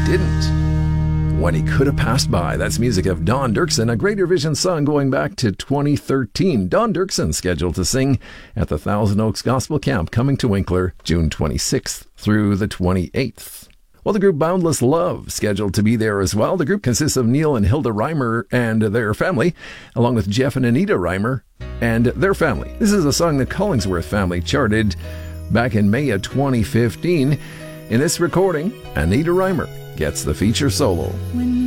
didn't. When he could have passed by. That's music of Don Dirksen, a Greater Vision song going back to 2013. Don Dirksen scheduled to sing at the Thousand Oaks Gospel Camp coming to Winkler June 26th through the 28th. Well, the group Boundless Love scheduled to be there as well. The group consists of Neil and Hilda Reimer and their family, along with Jeff and Anita Reimer and their family. This is a song the Collingsworth family charted back in May of 2015. In this recording, Anita Reimer gets the feature solo.